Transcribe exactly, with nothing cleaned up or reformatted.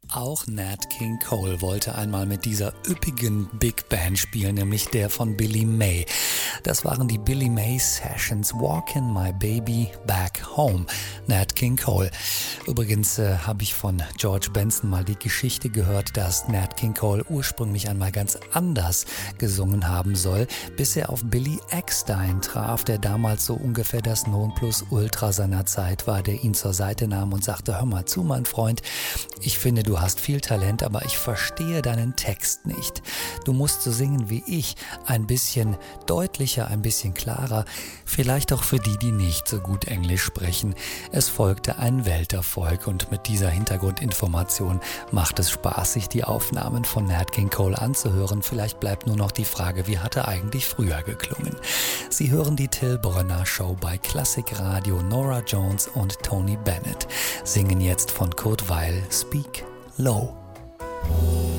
Auch Nat King Cole wollte einmal mit dieser üppigen Big Band spielen, nämlich der von Billy May. Das waren die Billy May Sessions, Walkin' My Baby Back Home, Nat King Cole. Übrigens äh, habe ich von George Benson mal die Geschichte gehört, dass Nat King Cole ursprünglich einmal ganz anders gesungen haben soll, bis er auf Billy Eckstine traf, der damals so ungefähr das Nonplusultra seiner Zeit war, der ihn zur Seite nahm und sagte: Hör mal zu, mein Freund, ich finde, du hast viel Talent, aber ich verstehe deinen Text nicht. Du musst so singen wie ich, ein bisschen deutlicher, ein bisschen klarer, vielleicht auch für die, die nicht so gut Englisch sprechen. Es folgte ein Welterfolg und mit dieser Hintergrundinformation macht es Spaß, sich die Aufnahmen von Nat King Cole anzuhören. Vielleicht bleibt nur noch die Frage, wie hat er eigentlich früher geklungen? Sie hören die Till Brönner Show bei Klassik Radio. Norah Jones und Tony Bennett singen jetzt von Kurt Weill Speak Low.